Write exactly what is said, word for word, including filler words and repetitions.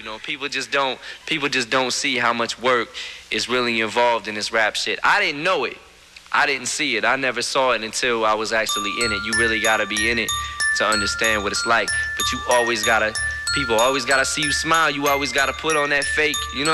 know, people just don't people just don't see how much work is really involved in this rap shit. I didn't know it. I didn't see it. I never saw it until I was actually in it. You really gotta be in it to understand what it's like. But you always gotta, people always gotta see you smile. You always gotta put on that fake, you know